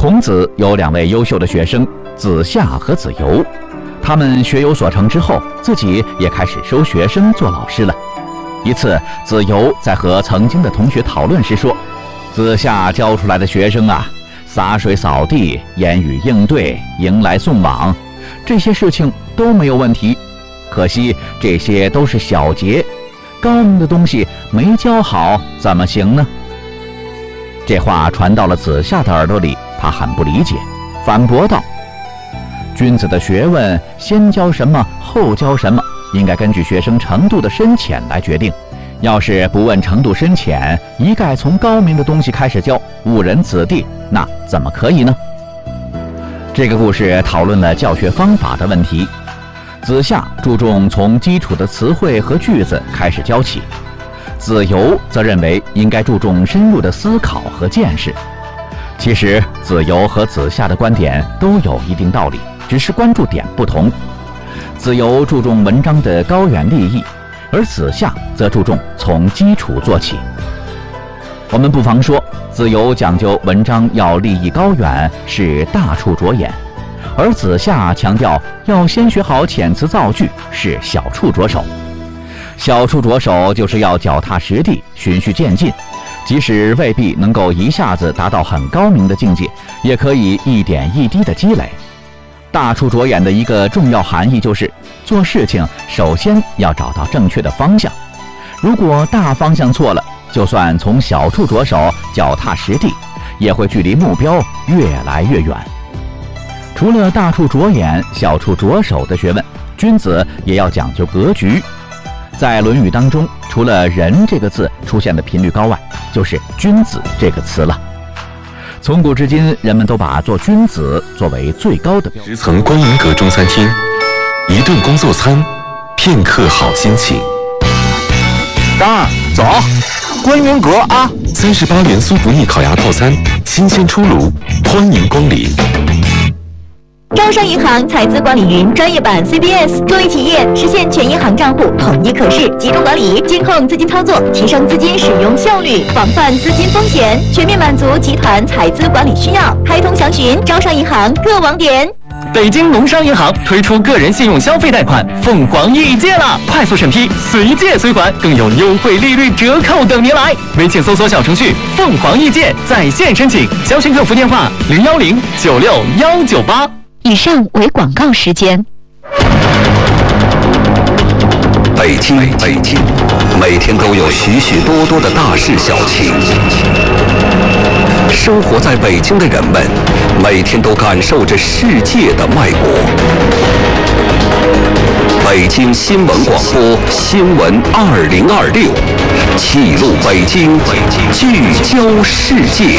孔子有2位优秀的学生，子夏和子游。他们学有所成之后，自己也开始收学生做老师了。一次，子游在和曾经的同学讨论时说：“子夏教出来的学生啊，洒水扫地、言语应对、迎来送往，这些事情都没有问题。可惜这些都是小节，高明的东西没教好，怎么行呢？”这话传到了子夏的耳朵里，他很不理解，反驳道：“君子的学问，先教什么，后教什么，应该根据学生程度的深浅来决定。要是不问程度深浅，一概从高明的东西开始教，误人子弟，那怎么可以呢？”这个故事讨论了教学方法的问题。子夏注重从基础的词汇和句子开始教起，子游则认为应该注重深入的思考和见识。其实子游和子夏的观点都有一定道理，只是关注点不同。子游注重文章的高远立意，而子夏则注重从基础做起。我们不妨说，子游讲究文章要立意高远，是大处着眼，而子夏强调要先学好遣词造句，是小处着手。小处着手就是要脚踏实地，循序渐进，即使未必能够一下子达到很高明的境界，也可以一点一滴的积累。大处着眼的一个重要含义就是，做事情首先要找到正确的方向。如果大方向错了，就算从小处着手，脚踏实地，也会距离目标越来越远。除了大处着眼、小处着手的学问，君子也要讲究格局。在《论语》当中，除了“人”这个字出现的频率高外，就是“君子”这个词了。从古至今，人们都把做君子作为最高的标准。 10层观云阁中餐厅，一顿工作餐，片刻好心情。 张二，走，观云阁啊 ！38元酥不腻烤鸭套餐，新鲜出炉，欢迎光临。 招商银行财资管理云专业版 CBS， 助力企业实现全银行账户统一可视、集中管理，监控资金操作，提升资金使用效率，防范资金风险，全面满足集团财资管理需要。开通详询招商银行各网点。 北京农商银行推出个人信用消费贷款凤凰易借了，快速审批，随借随还，更有优惠利率折扣等您来。微信搜索小程序凤凰易借，在线申请，详询客服电话010-96-198。 以上为广告时间。 北京，每天都有许许多多的大事小情。生活在北京的人们，每天都感受着世界的脉搏。北京新闻广播新闻2026，记录北京，聚焦世界。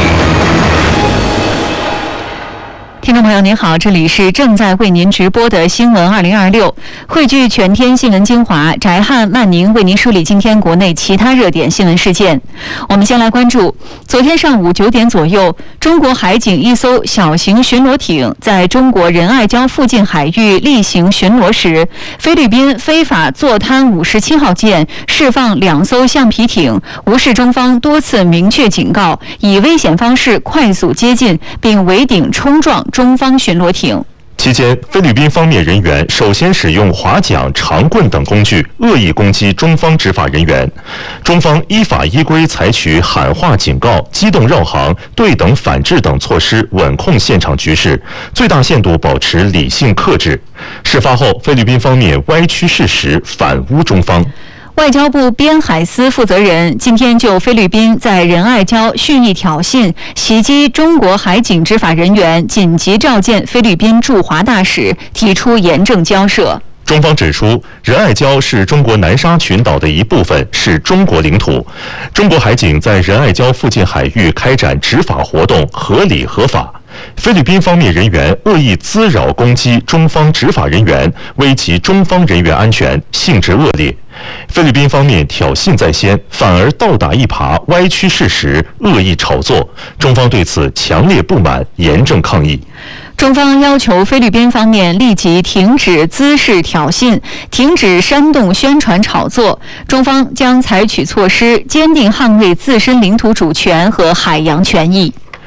听众朋友您好，这里是正在为您直播的新闻2026，汇聚全天新闻精华，翟汉万宁为您梳理今天国内其他热点新闻事件。我们先来关注，昨天上午9点左右，中国海警一艘小型巡逻艇在中国仁爱礁附近海域例行巡逻时，菲律宾非法坐滩57号舰释放2艘橡皮艇，无视中方多次明确警告，以危险方式快速接近，并围顶冲撞中方巡逻艇。 期间，菲律宾方面人员首先使用划桨、长棍等工具恶意攻击中方执法人员，中方依法依规采取喊话警告、机动绕行、对等反制等措施，稳控现场局势，最大限度保持理性克制。事发后，菲律宾方面歪曲事实，反诬中方。 外交部边海司负责人今天就菲律宾在仁爱礁蓄意挑衅、袭击中国海警执法人员紧急召见菲律宾驻华大使，提出严正交涉。 中方指出，仁爱礁是中国南沙群岛的一部分，是中国领土。中国海警在仁爱礁附近海域开展执法活动合理合法。菲律宾方面人员恶意滋扰攻击中方执法人员，危及中方人员安全，性质恶劣。菲律宾方面挑衅在先，反而倒打一耙，歪曲事实，恶意炒作。中方对此强烈不满，严正抗议。 中方要求菲律宾方面立即停止滋事挑衅，停止煽动宣传炒作。中方将采取措施，坚定捍卫自身领土主权和海洋权益。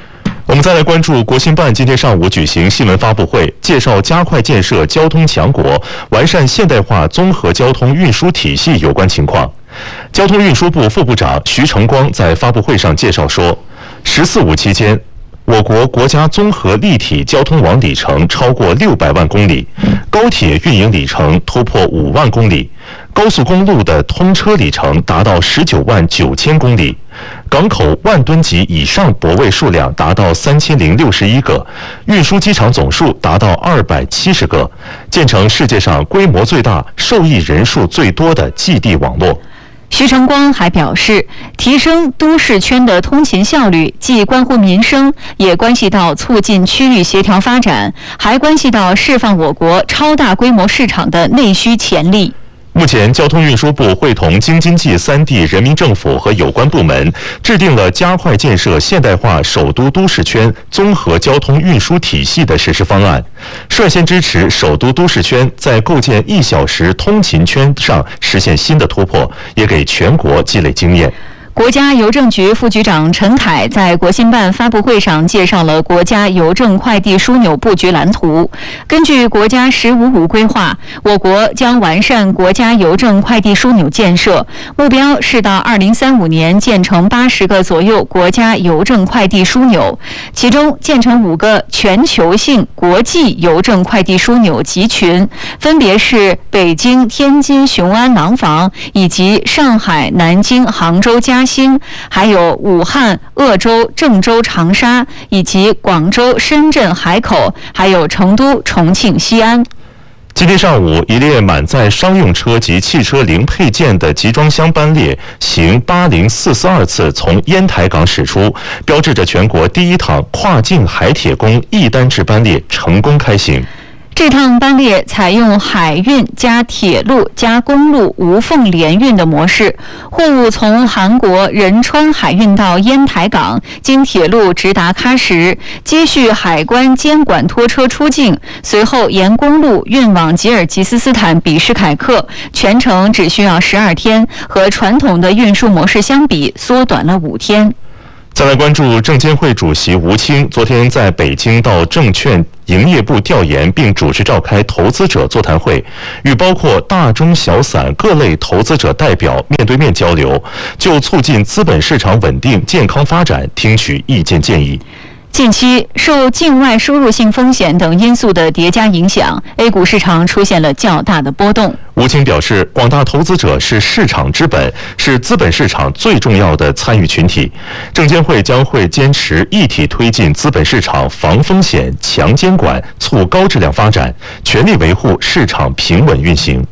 我们再来关注国新办今天上午举行新闻发布会，介绍加快建设交通强国、完善现代化综合交通运输体系有关情况。交通运输部副部长徐成光在发布会上介绍说，“14·5”期间，我国国家综合立体交通网里程超过600万公里，高铁运营里程突破5万公里，高速公路的通车里程达到19万9千公里，港口万吨级以上泊位数量达到3061个，运输机场总数达到270个，建成世界上规模最大、受益人数最多的寄递网络。 徐成光还表示，提升都市圈的通勤效率，既关乎民生，也关系到促进区域协调发展，还关系到释放我国超大规模市场的内需潜力。 目前，交通运输部会同京津冀3地人民政府和有关部门，制定了加快建设现代化首都都市圈综合交通运输体系的实施方案，率先支持首都都市圈在构建1小时通勤圈上实现新的突破，也给全国积累经验。 国家邮政局副局长陈凯在国新办发布会上介绍了国家邮政快递枢纽布局蓝图。根据国家“15+5”规划，我国将完善国家邮政快递枢纽建设，目标是到2035年建成80个左右国家邮政快递枢纽，其中建成5个全球性国际邮政快递枢纽集群，分别是北京、天津、雄安、廊坊，以及上海、南京、杭州、嘉兴，还有武汉、鄂州、郑州、长沙，以及广州、深圳、海口，还有成都、重庆、西安。 今天上午，一列满载商用车及汽车零配件的集装箱班列行80442次从烟台港驶出，标志着全国第一趟跨境海铁工一单制班列成功开行。 这趟班列采用海运加铁路加公路无缝联运的模式，货物从韩国仁川海运到烟台港，经铁路直达喀什，接续海关监管拖车出境，随后沿公路运往吉尔吉斯斯坦比什凯克，全程只需要12天，和传统的运输模式相比，缩短了5天。 再来关注证监会主席吴清昨天在北京到证券营业部调研，并主持召开投资者座谈会，与包括大中小散各类投资者代表面对面交流，就促进资本市场稳定健康发展听取意见建议。 近期受境外输入性风险等因素的叠加影响， A 股市场出现了较大的波动。 吴清表示，广大投资者是市场之本，是资本市场最重要的参与群体。证监会将会坚持一体推进资本市场防风险、强监管、促高质量发展，全力维护市场平稳运行。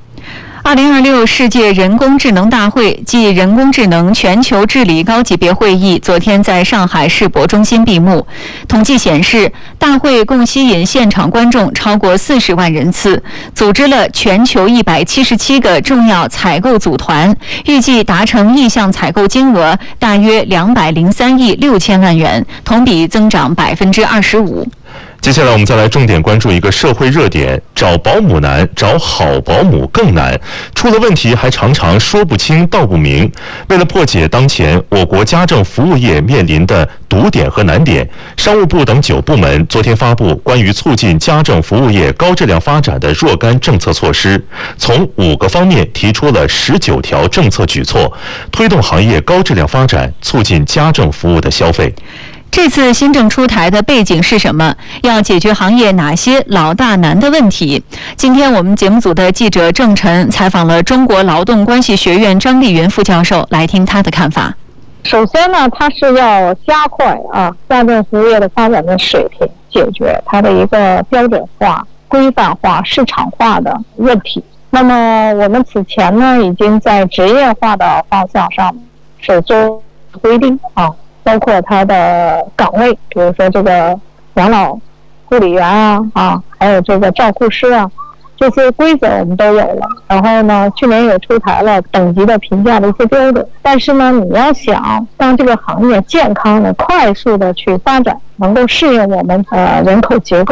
2026世界人工智能大会暨人工智能全球治理高级别会议昨天在上海世博中心闭幕。统计显示，大会共吸引现场观众超过40万人次，组织了全球177个重要采购组团，预计达成意向采购金额大约203亿6千万元，同比增长25%。 接下来我们再来重点关注一个社会热点：找保姆难，找好保姆更难，出了问题还常常说不清道不明。为了破解当前我国家政服务业面临的堵点和难点，商务部等9部门昨天发布关于促进家政服务业高质量发展的若干政策措施，从5个方面提出了19条政策举措，推动行业高质量发展，促进家政服务的消费。 这次新政出台的背景是什么？要解决行业哪些老大难的问题？今天我们节目组的记者郑晨采访了中国劳动关系学院张丽云副教授，来听他的看法。 首先呢，它是要加快家政服务业的发展的水平，解决它的一个标准化、规范化、市场化的问题。那么我们此前呢，已经在职业化的方向上是做规定包括它的岗位，比如说这个养老护理员还有这个照护师这些规则我们都有了。然后呢，去年也出台了等级的评价的一些标准。但是呢，你要想让这个行业健康的、快速的去发展，能够适应我们人口结构的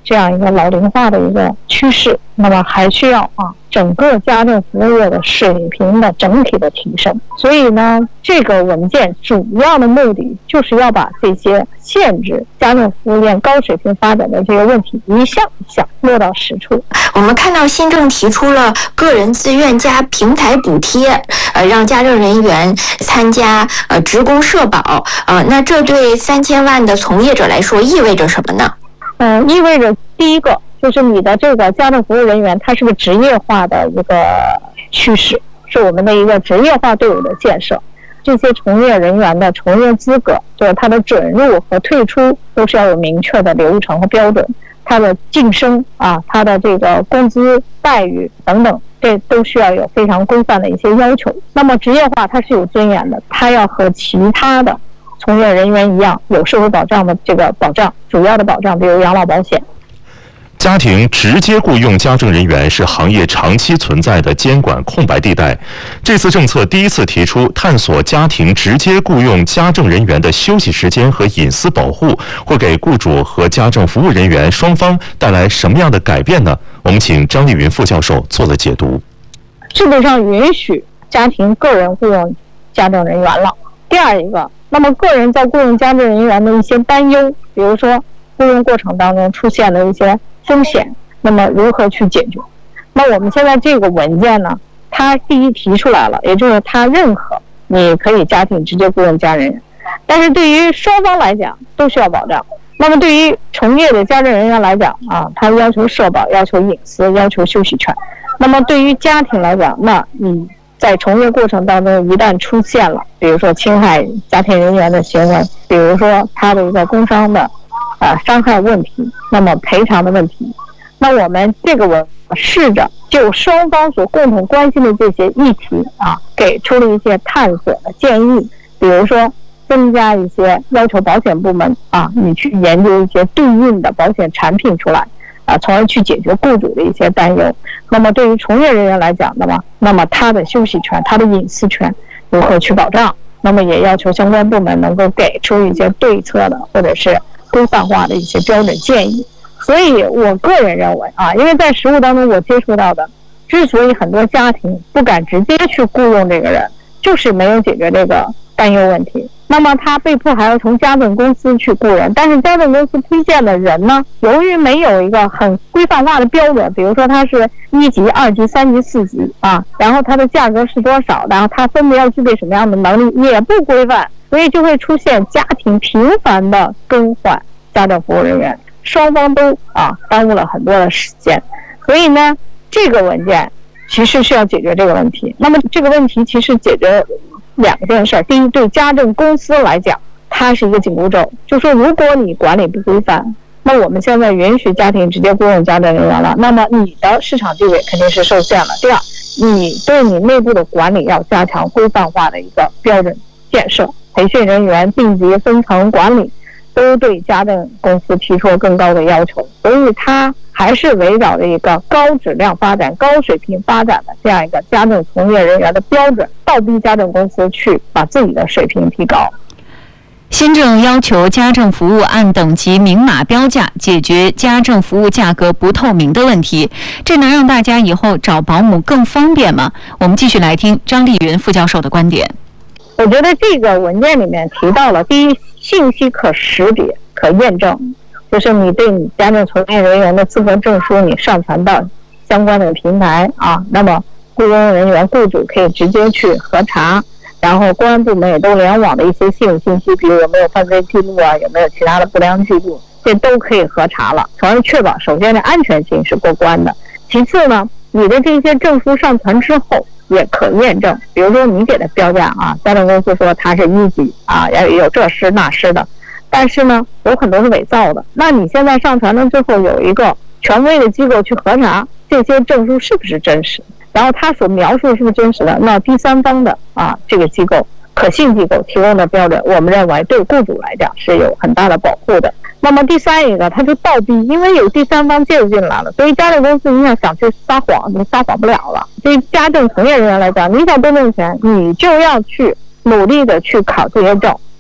这样一个老龄化的一个趋势，那么还需要整个家政服务业的水平的整体的提升。所以呢，这个文件主要的目的就是要把这些限制家政服务业高水平发展的这个问题一项一项落到实处。 我们看到新政提出了个人自愿加平台补贴，让家政人员参加职工社保，那这对3000万的从业者来说意味着什么呢？ 意味着第一个就是你的这个家政服务人员，它是个职业化的一个趋势，是我们的一个职业化队伍的建设。这些从业人员的从业资格，就是他的准入和退出，都是要有明确的流程和标准。他的晋升他的这个工资待遇等等，这都需要有非常规范的一些要求。那么职业化它是有尊严的，它要和其他的从业人员一样有社会保障的这个保障，主要的保障比如养老保险。 家庭直接雇佣家政人员是行业长期存在的监管空白地带。这次政策第一次提出探索家庭直接雇佣家政人员的休息时间和隐私保护，会给雇主和家政服务人员双方带来什么样的改变呢？我们请张丽云副教授做了解读。 制度上允许家庭个人雇佣家政人员了。第二一个，那么个人在雇佣家政人员的一些担忧，比如说雇佣过程当中出现的一些风险，那么如何去解决？那我们现在这个文件呢，它第一提出来了，也就是它认可你可以家庭直接雇佣家人员，但是对于双方来讲都需要保障。那么对于从业的家政人员来讲他要求社保，要求隐私，要求休息权。那么对于家庭来讲，那你在从业过程当中一旦出现了，比如说侵害家庭人员的行为，比如说他的一个工伤的伤害问题，那么赔偿的问题，那我们这个我试着就双方所共同关心的这些议题给出了一些探索的建议。比如说增加一些要求保险部门你去研究一些对应的保险产品出来从而去解决雇主的一些担忧。那么对于从业人员来讲的话，那么他的休息权，他的隐私权如何去保障？那么也要求相关部门能够给出一些对策的或者是规范化的一些标准建议。所以我个人认为因为在实务当中我接触到的，之所以很多家庭不敢直接去雇佣这个人，就是没有解决这个担忧问题。那么他被迫还要从家政公司去雇人，但是家政公司推荐的人呢，由于没有一个很规范化的标准，比如说他是1级、2级、3级、4级然后他的价格是多少，然后他分别要具备什么样的能力也不规范，所以就会出现家庭频繁的更换家政服务人员，双方都耽误了很多的时间。所以呢，这个文件其实是要解决这个问题。那么这个问题其实解决2件事。第一，对家政公司来讲，它是一个紧箍咒，就说如果你管理不规范，那我们现在允许家庭直接雇佣家政人员了，那么你的市场地位肯定是受限了。第二，你对你内部的管理要加强规范化的一个标准建设，培训人员、定级分层管理都对家政公司提出了更高的要求。所以它还是围绕着一个高质量发展、高水平发展的这样一个家政从业人员的标准，倒逼家政公司去把自己的水平提高。 新政要求家政服务按等级明码标价，解决家政服务价格不透明的问题，这能让大家以后找保姆更方便吗？我们继续来听张丽云副教授的观点。 我觉得这个文件里面提到了，第一，信息可识别、可验证，就是你对你家政从业人员的资格证书你上传到相关的平台那么雇佣人员、雇主可以直接去核查，然后公安部门也都联网的一些信用信息，比如有没有犯罪记录有没有其他的不良记录，这都可以核查了，从而确保首先的安全性是过关的。其次呢，你的这些证书上传之后也可验证，比如说你给的标价家政公司说它是1级也有这师那师的，但是呢有很多是伪造的。那你现在上传了之后，有一个权威的机构去核查这些证书是不是真实，然后他所描述是不是真实的，那第三方的这个机构、可信机构提供的标准，我们认为对雇主来讲是有很大的保护的。那么第三一个，它就倒逼，因为有第三方介入进来了，所以家政公司你想去撒谎，你撒谎不了了。对于家政从业人员来讲，你想多挣钱，你就要去努力的去考这些证，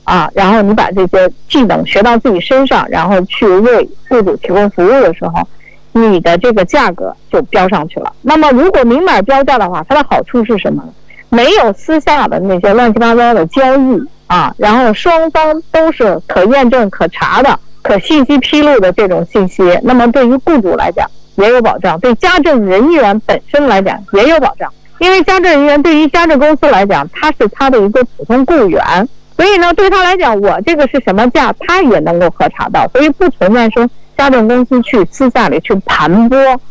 啊，然后你把这些技能学到自己身上，然后去为雇主提供服务的时候，你的这个价格就标上去了。那么如果明码标价的话，它的好处是什么呢？没有私下的那些乱七八糟的交易啊，然后双方都是可验证、可查的、可信息披露的这种信息，那么对于雇主来讲也有保障，对家政人员本身来讲也有保障。因为家政人员对于家政公司来讲，他是他的一个普通雇员，所以呢，对他来讲，我这个是什么价，他也能够核查到，所以不存在说家政公司去私下里去盘剥